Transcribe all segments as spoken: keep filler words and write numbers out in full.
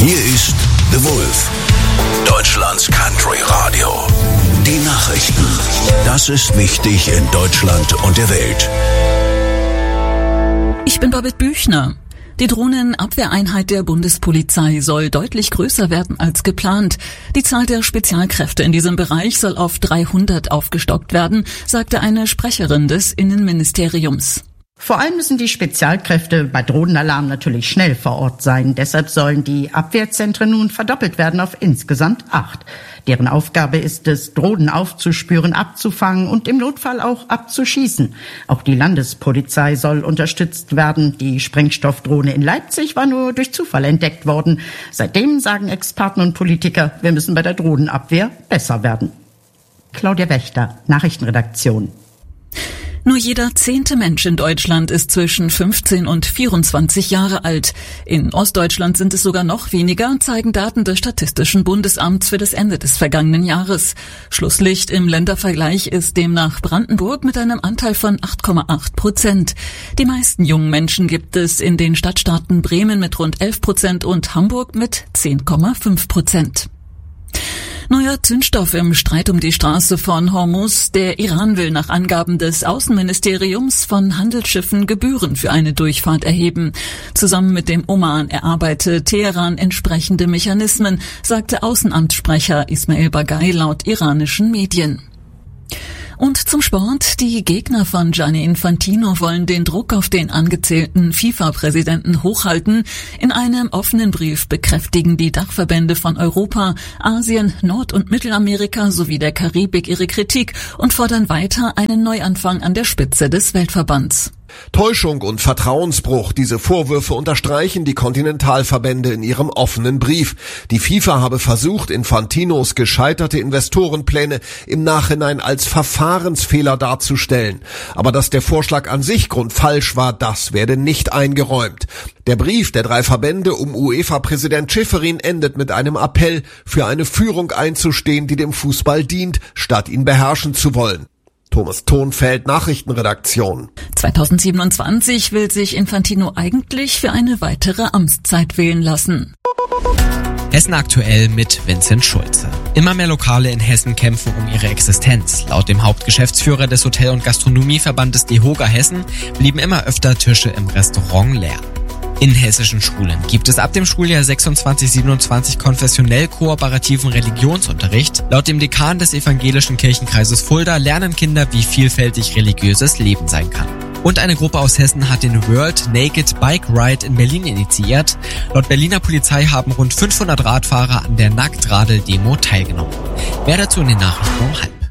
Hier ist The Wolf, Deutschlands Country Radio. Die Nachrichten. Das ist wichtig in Deutschland und der Welt. Ich bin Babette Büchner. Die Drohnenabwehreinheit der Bundespolizei soll deutlich größer werden als geplant. Die Zahl der Spezialkräfte in diesem Bereich soll auf dreihundert aufgestockt werden, sagte eine Sprecherin des Innenministeriums. Vor allem müssen die Spezialkräfte bei Drohnenalarm natürlich schnell vor Ort sein. Deshalb sollen die Abwehrzentren nun verdoppelt werden auf insgesamt acht. Deren Aufgabe ist es, Drohnen aufzuspüren, abzufangen und im Notfall auch abzuschießen. Auch die Landespolizei soll unterstützt werden. Die Sprengstoffdrohne in Leipzig war nur durch Zufall entdeckt worden. Seitdem sagen Experten und Politiker, wir müssen bei der Drohnenabwehr besser werden. Claudia Wächter, Nachrichtenredaktion. Nur jeder zehnte Mensch in Deutschland ist zwischen fünfzehn und vierundzwanzig Jahre alt. In Ostdeutschland sind es sogar noch weniger, zeigen Daten des Statistischen Bundesamts für das Ende des vergangenen Jahres. Schlusslicht im Ländervergleich ist demnach Brandenburg mit einem Anteil von acht Komma acht Prozent. Die meisten jungen Menschen gibt es in den Stadtstaaten Bremen mit rund elf Prozent und Hamburg mit zehn Komma fünf Prozent. Neuer Zündstoff im Streit um die Straße von Hormuz. Der Iran will nach Angaben des Außenministeriums von Handelsschiffen Gebühren für eine Durchfahrt erheben. Zusammen mit dem Oman erarbeitet Teheran entsprechende Mechanismen, sagte Außenamtssprecher Ismail Bagay laut iranischen Medien. Und zum Sport. Die Gegner von Gianni Infantino wollen den Druck auf den angezählten FIFA-Präsidenten hochhalten. In einem offenen Brief bekräftigen die Dachverbände von Europa, Asien, Nord- und Mittelamerika sowie der Karibik ihre Kritik und fordern weiter einen Neuanfang an der Spitze des Weltverbands. Täuschung und Vertrauensbruch, diese Vorwürfe unterstreichen die Kontinentalverbände in ihrem offenen Brief. Die FIFA habe versucht, Infantinos gescheiterte Investorenpläne im Nachhinein als Verfahrensfehler darzustellen. Aber dass der Vorschlag an sich grundfalsch war, das werde nicht eingeräumt. Der Brief der drei Verbände um UEFA-Präsident Schäferin endet mit einem Appell, für eine Führung einzustehen, die dem Fußball dient, statt ihn beherrschen zu wollen. Thomas Thonfeld, Nachrichtenredaktion. zweitausendsiebenundzwanzig will sich Infantino eigentlich für eine weitere Amtszeit wählen lassen. Hessen aktuell mit Vincent Schulze. Immer mehr Lokale in Hessen kämpfen um ihre Existenz. Laut dem Hauptgeschäftsführer des Hotel- und Gastronomieverbandes DEHOGA Hessen blieben immer öfter Tische im Restaurant leer. In hessischen Schulen gibt es ab dem Schuljahr sechsundzwanzig siebenundzwanzig konfessionell kooperativen Religionsunterricht. Laut dem Dekan des evangelischen Kirchenkreises Fulda lernen Kinder, wie vielfältig religiöses Leben sein kann. Und eine Gruppe aus Hessen hat den World Naked Bike Ride in Berlin initiiert. Laut Berliner Polizei haben rund fünfhundert Radfahrer an der Nacktradel-Demo teilgenommen. Mehr dazu in den Nachrichten um halb.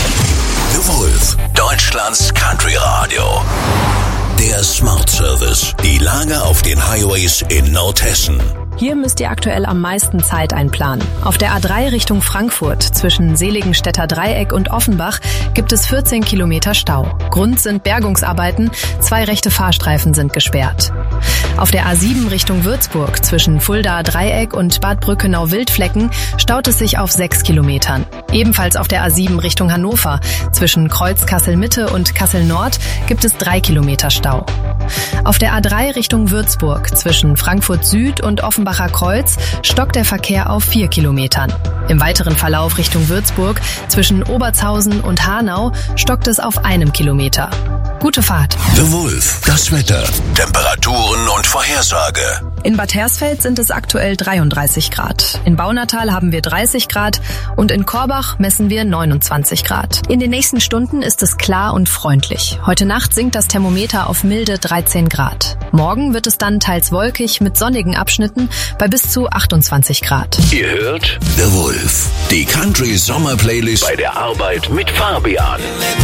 The Wolf, Deutschlands Country Radio. Der Smart Service. Die Lage auf den Highways in Nordhessen. Hier müsst ihr aktuell am meisten Zeit einplanen. Auf der A drei Richtung Frankfurt zwischen Seligenstädter Dreieck und Offenbach gibt es vierzehn Kilometer Stau. Grund sind Bergungsarbeiten, zwei rechte Fahrstreifen sind gesperrt. Auf der A sieben Richtung Würzburg zwischen Fulda Dreieck und Bad Brückenau-Wildflecken staut es sich auf sechs Kilometern. Ebenfalls auf der A sieben Richtung Hannover zwischen Kreuz Kassel-Mitte und Kassel-Nord gibt es drei Kilometer Stau. Auf der A drei Richtung Würzburg zwischen Frankfurt Süd und Offenbacher Kreuz stockt der Verkehr auf vier Kilometern. Im weiteren Verlauf Richtung Würzburg zwischen Obertshausen und Hanau stockt es auf einem Kilometer. Gute Fahrt. The Wolf, das Wetter, Temperaturen und Vorhersage. In Bad Hersfeld sind es aktuell dreiunddreißig Grad. In Baunatal haben wir dreißig Grad und in Korbach messen wir neunundzwanzig Grad. In den nächsten Stunden ist es klar und freundlich. Heute Nacht sinkt das Thermometer auf milde dreizehn Grad. Morgen wird es dann teils wolkig mit sonnigen Abschnitten bei bis zu achtundzwanzig Grad. Ihr hört The Wolf, die Country Sommer Playlist bei der Arbeit mit Fabian.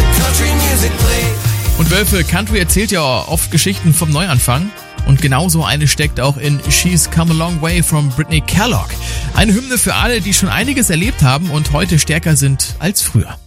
Und Wölfe, Country erzählt ja oft Geschichten vom Neuanfang. Und genauso eine steckt auch in She's Come a Long Way von Brittany Kellogg. Eine Hymne für alle, die schon einiges erlebt haben und heute stärker sind als früher.